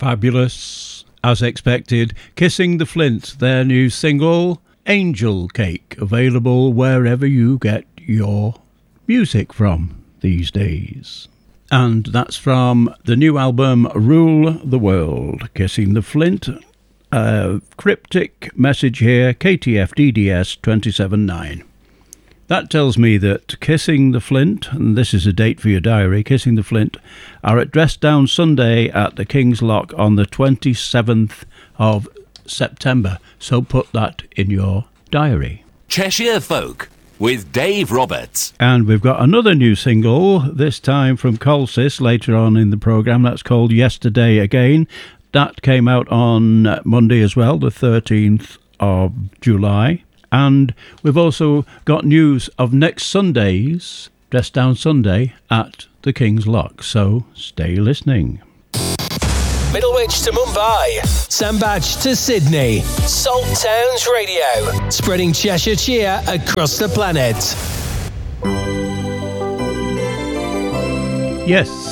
Fabulous, as expected, Kissing the Flint, their new single, Angel Cake, available wherever you get your music from these days. And that's from the new album Rule the World, Kissing the Flint. Cryptic message here, KTF DDS 279. That tells me that Kissing the Flint, and this is a date for your diary, Kissing the Flint, are at Dress Down Sunday at the King's Lock on the 27th of September. So put that in your diary. Cheshire Folk with Dave Roberts. And we've got another new single, this time from Colsis later on in the programme. That's called Yesterday Again. That came out on Monday as well, the 13th of July. And we've also got news of next Sunday's Dress Down Sunday at the King's Lock. So stay listening. Middlewich to Mumbai, Sandbach to Sydney, Salt Towns Radio, spreading Cheshire cheer across the planet. Yes,